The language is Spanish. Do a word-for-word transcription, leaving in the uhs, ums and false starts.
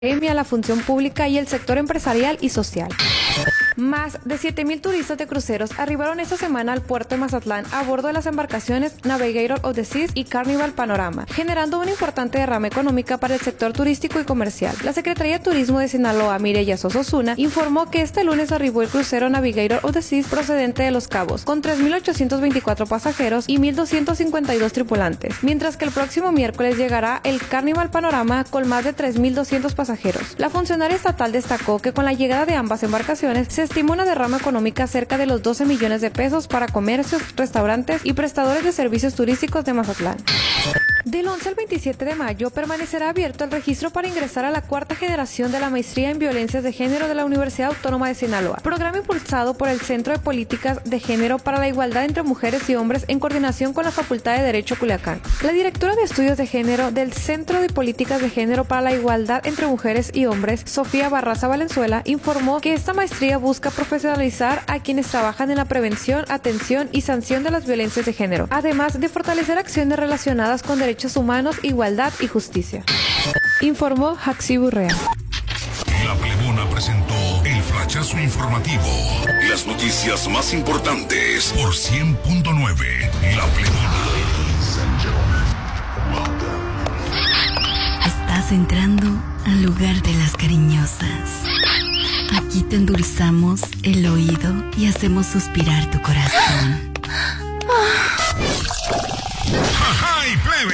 a la función pública y el sector empresarial y social. Más de siete mil turistas de cruceros arribaron esta semana al puerto de Mazatlán a bordo de las embarcaciones Navigator of the Seas y Carnival Panorama, generando una importante derrama económica para el sector turístico y comercial. La Secretaría de Turismo de Sinaloa, Mireya Sosa Osuna, informó que este lunes arribó el crucero Navigator of the Seas procedente de Los Cabos, con tres mil ochocientos veinticuatro pasajeros y mil doscientos cincuenta y dos tripulantes, mientras que el próximo miércoles llegará el Carnival Panorama con más de tres mil doscientos pasajeros. La funcionaria estatal destacó que con la llegada de ambas embarcaciones se estima una derrama económica cerca de los doce millones de pesos para comercios, restaurantes y prestadores de servicios turísticos de Mazatlán. Del once al veintisiete de mayo permanecerá abierto el registro para ingresar a la cuarta generación de la Maestría en Violencias de Género de la Universidad Autónoma de Sinaloa, programa impulsado por el Centro de Políticas de Género para la Igualdad entre Mujeres y Hombres en coordinación con la Facultad de Derecho Culiacán. La directora de Estudios de Género del Centro de Políticas de Género para la Igualdad entre Mujeres y Hombres, Sofía Barraza Valenzuela, informó que esta maestría busca profesionalizar a quienes trabajan en la prevención, atención y sanción de las violencias de género, además de fortalecer acciones relacionadas con derechos humanos, igualdad y justicia. Informó Jaxi Burrea. La Plebona presentó el flachazo informativo. Las noticias más importantes por cien punto nueve. La Plebona. Estás entrando al lugar de las cariñosas. Aquí te endulzamos el oído y hacemos suspirar tu corazón. ¡Ajá, y plebe!